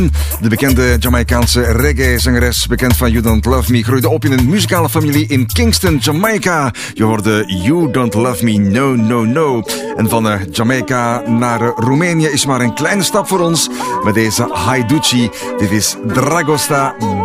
De bekende Jamaicaanse reggae-zangeres, bekend van You Don't Love Me, groeide op in een muzikale familie in Kingston, Jamaica. Je hoorde You Don't Love Me, No, No, No. En van Jamaica naar Roemenië is maar een kleine stap voor ons met deze Haiducci. Dit is Dragosta